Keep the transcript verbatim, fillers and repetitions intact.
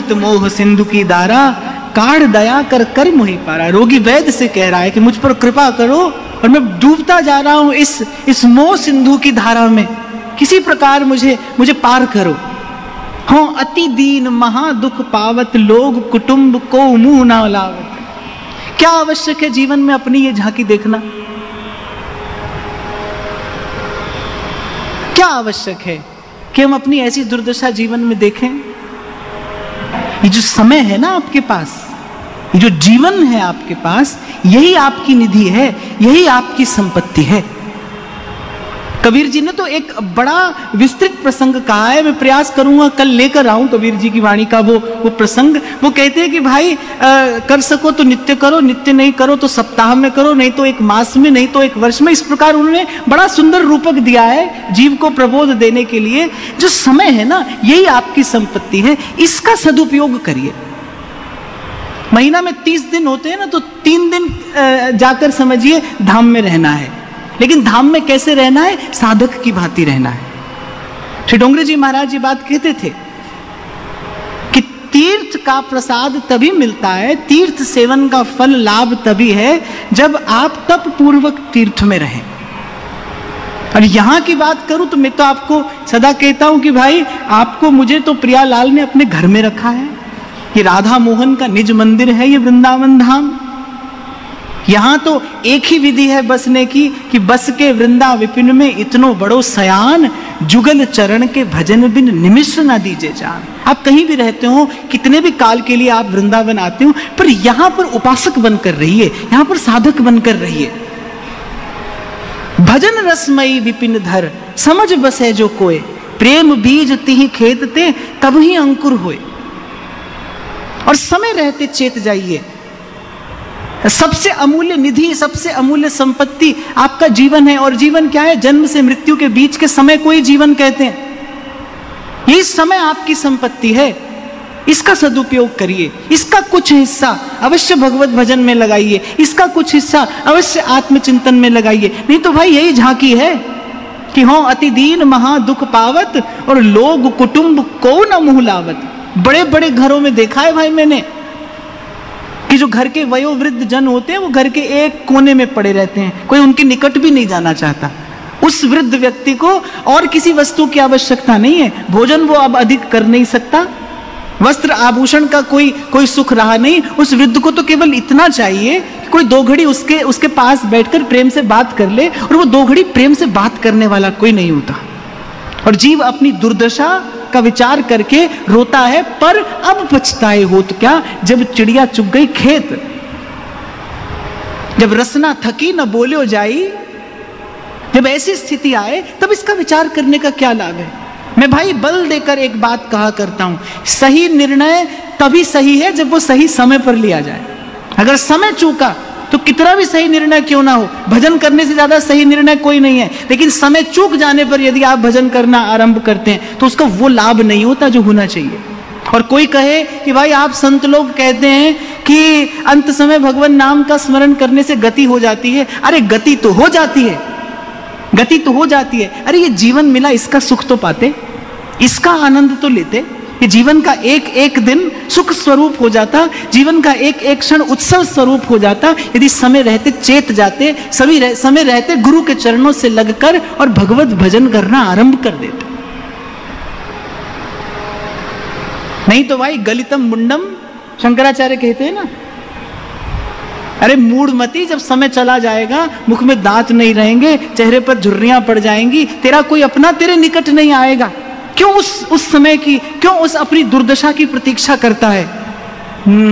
अमृत मोह सिंधु की धारा, काढ़ दया कर कर मोहि पारा। रोगी वैद्य से कह रहा है कि मुझ पर कृपा करो और मैं डूबता जा रहा हूं इस इस मोह सिंधु की धारा में, किसी प्रकार मुझे मुझे पार करो। हो अति दीन महा दुख पावत, लोग कुटुंब को मुंह ना लावत। क्या आवश्यक है जीवन में अपनी ये झांकी देखना? क्या आवश्यक है कि हम अपनी ऐसी दुर्दशा जीवन में देखें? ये जो समय है ना आपके पास, ये जो जीवन है आपके पास, यही आपकी निधि है, यही आपकी संपत्ति है। कबीर जी ने तो एक बड़ा विस्तृत प्रसंग कहा है, मैं प्रयास करूंगा कल लेकर आऊं कबीर जी की वाणी का वो वो प्रसंग। वो कहते हैं कि भाई आ, कर सको तो नित्य करो, नित्य नहीं करो तो सप्ताह में करो, नहीं तो एक मास में, नहीं तो एक वर्ष में। इस प्रकार उन्होंने बड़ा सुंदर रूपक दिया है जीव को प्रबोध देने के लिए। जो समय है ना, यही आपकी संपत्ति है, इसका सदुपयोग करिए। महीना में तीस दिन होते हैं ना, तो तीन दिन जाकर समझिए धाम में रहना है। लेकिन धाम में कैसे रहना है? साधक की भांति रहना है। श्री डोंगरे जी महाराज जी बात कहते थे कि तीर्थ का प्रसाद तभी मिलता है, तीर्थ सेवन का फल लाभ तभी है जब आप तप पूर्वक तीर्थ में रहें। और यहां की बात करूं तो मैं तो आपको सदा कहता हूं कि भाई आपको, मुझे तो प्रियालाल ने अपने घर में रखा है। ये राधा मोहन का निज मंदिर है, ये वृंदावन धाम। यहां तो एक ही विधि है बसने की कि बस के वृंदा विपिन में इतनो बड़ो सयान, जुगल चरण के भजन बिन निमिष न दीजे जान। आप कहीं भी रहते हो, कितने भी काल के लिए आप वृंदावन आते हो, पर यहां पर उपासक बनकर रहिए, यहां पर साधक बनकर रहिए। भजन रसमयी विपिन धर, समझ बसे जो कोय, प्रेम बीज तिहि खेतते तब ही अंकुर होए। और समय रहते चेत जाइए, सबसे अमूल्य निधि, सबसे अमूल्य संपत्ति आपका जीवन है। और जीवन क्या है? जन्म से मृत्यु के बीच के समय को ही जीवन कहते हैं। यही समय आपकी संपत्ति है, इसका सदुपयोग करिए। इसका कुछ हिस्सा अवश्य भगवत भजन में लगाइए, इसका कुछ हिस्सा अवश्य आत्मचिंतन में लगाइए। नहीं तो भाई यही झांकी है कि हो अति दीन महा दुख पावत, और लोग कुटुंब को न मुंह लावत। बड़े बड़े घरों में देखा है भाई मैंने कि जो घर के वयोवृद्ध जन होते हैं वो घर के एक कोने में पड़े रहते हैं, कोई उनके निकट भी नहीं जाना चाहता। उस वृद्ध व्यक्ति को और किसी वस्तु की आवश्यकता नहीं है, भोजन वो अब अधिक कर नहीं सकता, वस्त्र आभूषण का कोई कोई सुख रहा नहीं। उस वृद्ध को तो केवल इतना चाहिए कि कोई दो घड़ी उसके उसके पास बैठकर प्रेम से बात कर ले, और वो दो घड़ी प्रेम से बात करने वाला कोई नहीं होता। और जीव अपनी दुर्दशा का विचार करके रोता है, पर अब पछताए हो तो क्या, जब चिड़िया चुग गई खेत, जब रसना थकी न बोलो जाई, जब ऐसी स्थिति आए तब इसका विचार करने का क्या लाभ है? मैं भाई बल देकर एक बात कहा करता हूं, सही निर्णय तभी सही है जब वो सही समय पर लिया जाए। अगर समय चूका तो कितना भी सही निर्णय क्यों ना हो, भजन करने से ज्यादा सही निर्णय कोई नहीं है। लेकिन समय चूक जाने पर यदि आप भजन करना आरंभ करते हैं तो उसका वो लाभ नहीं होता जो होना चाहिए। और कोई कहे कि भाई आप संत लोग कहते हैं कि अंत समय भगवान नाम का स्मरण करने से गति हो जाती है। अरे गति तो हो जाती है, गति तो हो जाती है। अरे ये जीवन मिला, इसका सुख तो पाते, इसका आनंद तो लेते। ये जीवन का एक एक दिन सुख स्वरूप हो जाता, जीवन का एक एक क्षण उत्सव स्वरूप हो जाता यदि समय रहते चेत जाते, सभी रह, समय रहते गुरु के चरणों से लगकर और भगवत भजन करना आरंभ कर देते। नहीं तो भाई गलितम मुंडम, शंकराचार्य कहते हैं ना, अरे मूढ़मती, जब समय चला जाएगा, मुख में दांत नहीं रहेंगे, चेहरे पर झुर्रियां पड़ जाएंगी, तेरा कोई अपना तेरे निकट नहीं आएगा। क्यों उस उस समय की, क्यों उस अपनी दुर्दशा की प्रतीक्षा करता है?